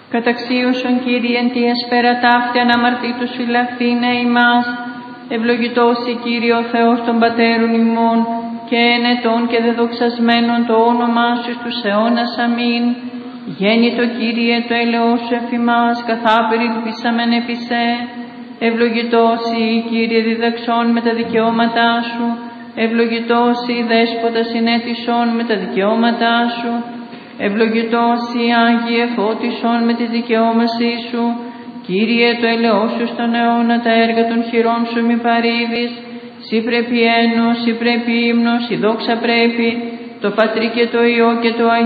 Καταξίωσον Κύριε εν τη εσπέρα ταύτη αναμαρτήτως φυλαχθήνε ημάς. Ευλογητός η Κύριε ο Θεός των πατέρων ημών και ενετών και δεδοξασμένων το όνομά σου στους αιώνας. Αμήν. Γέννητο Κύριε το έλεος σου εφ' ημάς, καθάπερ ελπίσαμεν επί σε. Ευλογητός η Κύριε διδαξών με τα δικαιώματά σου. Ευλογητός η Δέσποτα συνέτησον με τα δικαιώματά σου. Ευλογητός η Άγιε φώτισον με τις δικαιώμασή σου. Κύριε το έλεος σου στον αιώνα τα έργα των χειρών σου μη παρήδεις. Συ πρέπει ένος, συ πρέπει ύμνος, η δόξα πρέπει, το Πατρί και το Υιό και το Αγίο